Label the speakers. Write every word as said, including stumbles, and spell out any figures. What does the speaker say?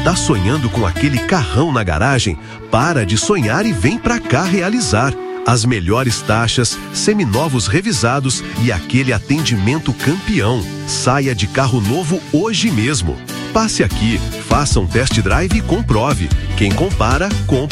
Speaker 1: Tá sonhando com aquele carrão na garagem? Para de sonhar e vem pra cá realizar. As melhores taxas, seminovos revisados e aquele atendimento campeão. Saia de carro novo hoje mesmo. Passe aqui, faça um test drive e comprove. Quem compara, compra.